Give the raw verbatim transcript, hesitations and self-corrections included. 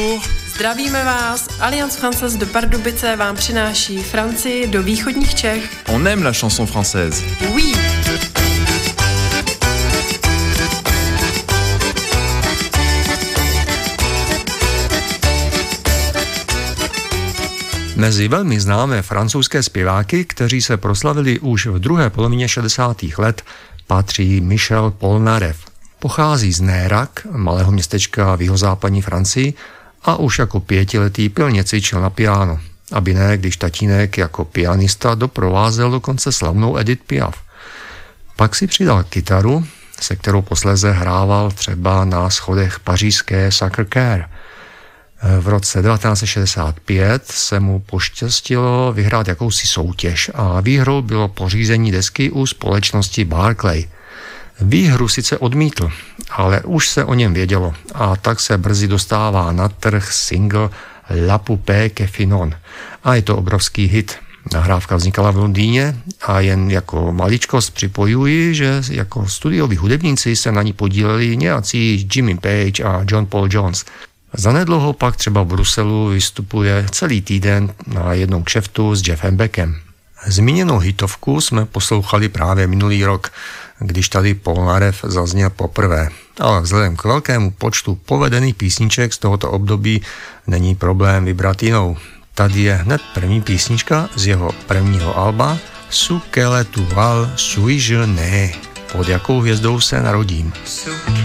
Zdravíme vás, Alliance Française de Pardubice vám přináší Francii do východních Čech. On aime la chanson française. Oui. Mezi velmi známé francouzské zpěváky, kteří se proslavili už v druhé polovině šedesátých let, patří Michel Polnareff. Pochází z Nérac, malého městečka v jihozápadní Francii, a už jako pětiletý pilně cvičil na piano, aby ne, když tatínek jako pianista doprovázel dokonce slavnou Edith Piaf. Pak si přidal kytaru, se kterou posléze hrával třeba na schodech pařížské Sacré-Cœur. V roce devatenáct set šedesát pět se mu poštěstilo vyhrát jakousi soutěž a výhrou bylo pořízení desky u společnosti Barclay. Výhru sice odmítl, ale už se o něm vědělo a tak se brzy dostává na trh single La Poupée que Finon. A je to obrovský hit. Nahrávka vznikala v Londýně a jen jako maličkost připojuji, že jako studioví hudebníci se na ní podíleli nějací Jimmy Page a John Paul Jones. Zanedlouho pak třeba v Bruselu vystupuje celý týden na jednom kšeftu s Jeffem Beckem. Zmíněnou hitovku jsme poslouchali právě minulý rok, když tady Polnareff zazněl poprvé. Ale vzhledem k velkému počtu povedených písniček z tohoto období není problém vybrat jinou. Tady je hned první písnička z jeho prvního alba Sous quelle étoile suis-je né? Pod jakou hvězdou se narodím?